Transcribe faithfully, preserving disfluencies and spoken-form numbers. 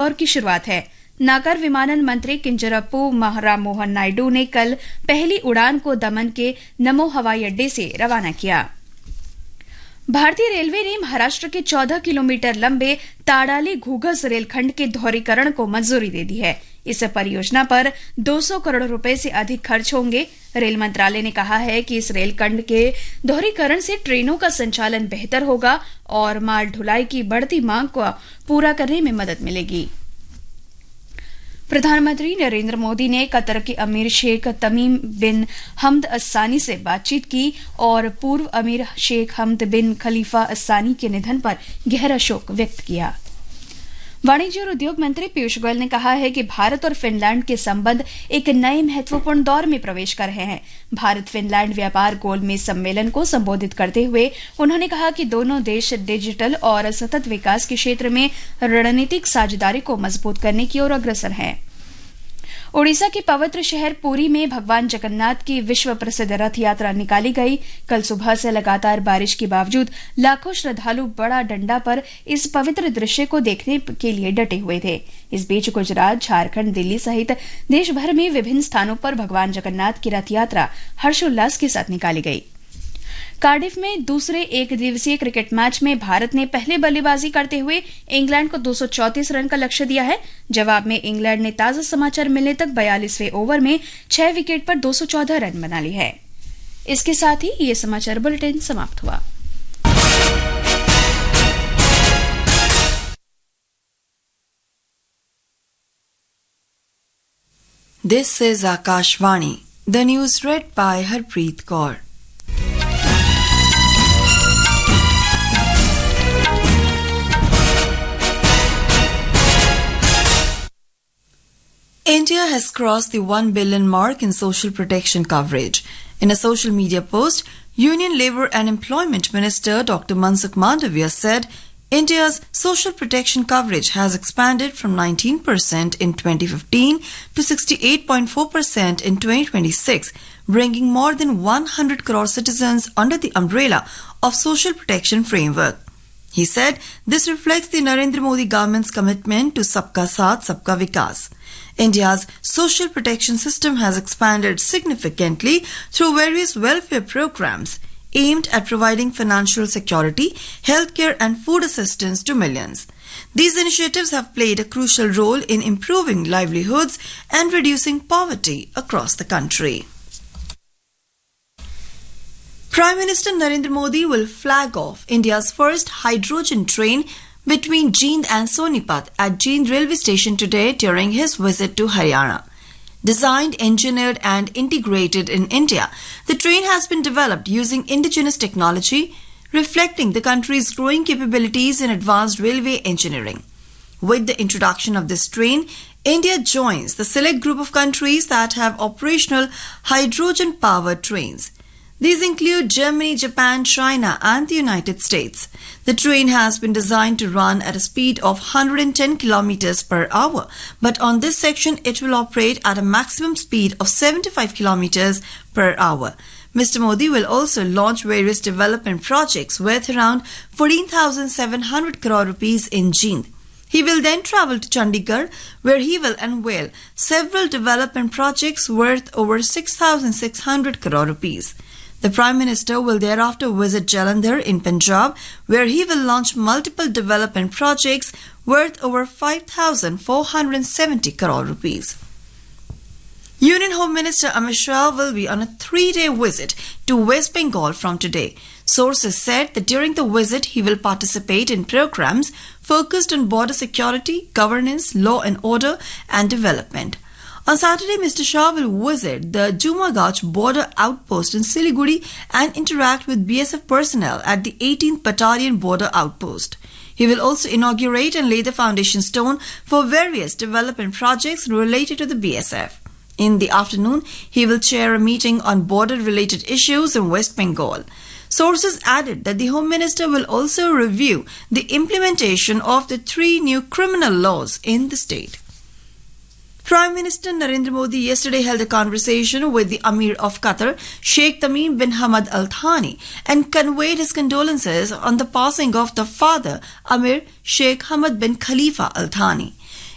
दौर की शुरुआत है। नागर विमानन मंत्री किंजरप्पू राम मोहन नायडू ने कल पहली उड़ान को दमन के नमो हवाई अड्डे से रवाना किया। भारतीय रेलवे ने महाराष्ट्र के चौदह किलोमीटर लंबे ताड़ाली घूघस रेलखंड के दोहरीकरण को मंजूरी दे दी है। इस परियोजना पर दो सौ करोड़ रुपए से अधिक खर्च होंगे। रेल मंत्रालय ने कहा है कि इस रेलखंड के दोहरीकरण से ट्रेनों का संचालन बेहतर होगा और माल ढुलाई की बढ़ती मांग को पूरा करने में मदद मिलेगी। प्रधानमंत्री नरेंद्र मोदी ने कतर के अमीर शेख तमीम बिन हमद अस्सानी से बातचीत की और पूर्व अमीर शेख हमद बिन खलीफा अस्सानी के निधन पर गहरा शोक व्यक्त किया। वाणिज्य और उद्योग मंत्री पीयूष गोयल ने कहा है कि भारत और फिनलैंड के संबंध एक नए महत्वपूर्ण दौर में प्रवेश कर रहे हैं। भारत फिनलैंड व्यापार गोलमेज सम्मेलन को संबोधित करते हुए उन्होंने कहा कि दोनों देश डिजिटल और सतत विकास के क्षेत्र में रणनीतिक साझेदारी को मजबूत करने की ओर अग्रसर हैं। ओडिशा के पवित्र शहर पुरी में भगवान जगन्नाथ की विश्व प्रसिद्ध रथ यात्रा निकाली गई। कल सुबह से लगातार बारिश के बावजूद लाखों श्रद्धालु बड़ा डंडा पर इस पवित्र दृश्य को देखने के लिए डटे हुए थे। इस बीच गुजरात, झारखंड, दिल्ली सहित देश भर में विभिन्न स्थानों पर भगवान जगन्नाथ की रथ यात्रा हर्षोल्लास के साथ निकाली गई। कार्डिफ में दूसरे एक दिवसीय क्रिकेट मैच में भारत ने पहले बल्लेबाजी करते हुए इंग्लैंड को दो सौ चौंतीस रन का लक्ष्य दिया है। जवाब में इंग्लैंड ने ताजा समाचार मिलने तक बयालीसवें ओवर में छह विकेट पर दो सौ चौदह रन बना लिए है। इसके साथ ही ये समाचार बुलेटिन समाप्त हुआ। This is Akashvani. The news read by Harpreet Kaur. India has crossed the one billion mark in social protection coverage. In a social media post, Union Labour and Employment Minister Doctor Mansukh Mandavia said India's social protection coverage has expanded from nineteen percent in twenty fifteen to sixty-eight point four percent in twenty twenty-six, bringing more than one hundred crore citizens under the umbrella of social protection framework. He said this reflects the Narendra Modi government's commitment to Sabka Saath, Sabka Vikas. India's social protection system has expanded significantly through various welfare programs aimed at providing financial security, healthcare and food assistance to millions. These initiatives have played a crucial role in improving livelihoods and reducing poverty across the country. Prime Minister Narendra Modi will flag off India's first hydrogen train between Jind and Sonipat at Jind railway station today during his visit to Haryana. Designed, engineered and integrated in India, the train has been developed using indigenous technology, reflecting the country's growing capabilities in advanced railway engineering. With the introduction of this train, India joins the select group of countries that have operational hydrogen-powered trains. These include Germany, Japan, China and the United States. The train has been designed to run at a speed of one hundred ten kilometers per hour, but on this section it will operate at a maximum speed of seventy-five kilometers per hour. Mister Modi will also launch various development projects worth around fourteen thousand seven hundred crore rupees in Jind. He will then travel to Chandigarh, where he will unveil several development projects worth over six thousand six hundred crore rupees. The Prime Minister will thereafter visit Jalandhar in Punjab, where he will launch multiple development projects worth over five thousand four hundred seventy crore rupees. Union Home Minister Amit Shah will be on a three-day visit to West Bengal from today. Sources said that during the visit he will participate in programs focused on border security, governance, law and order and development. On Saturday, Mister Shah will visit the Jumagach border outpost in Siliguri and interact with B S F personnel at the eighteenth Battalion border outpost. He will also inaugurate and lay the foundation stone for various development projects related to the B S F. In the afternoon, he will chair a meeting on border-related issues in West Bengal. Sources added that the Home Minister will also review the implementation of the three new criminal laws in the state. Prime Minister Narendra Modi yesterday held a conversation with the Amir of Qatar, Sheikh Tamim bin Hamad Al Thani, and conveyed his condolences on the passing of the father, Amir Sheikh Hamad bin Khalifa Al Thani.